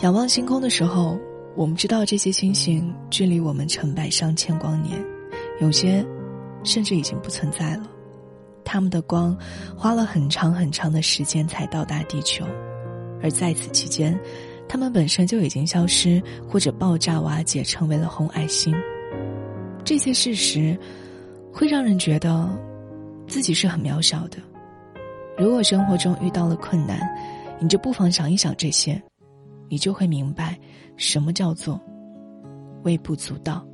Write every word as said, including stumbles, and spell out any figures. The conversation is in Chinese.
仰望星空的时候，我们知道这些星星距离我们成百上千光年，有些甚至已经不存在了。它们的光花了很长很长的时间才到达地球，而在此期间，它们本身就已经消失或者爆炸瓦解，成为了红矮星。这些事实会让人觉得自己是很渺小的。如果生活中遇到了困难，你就不妨想一想这些，你就会明白什么叫做微不足道。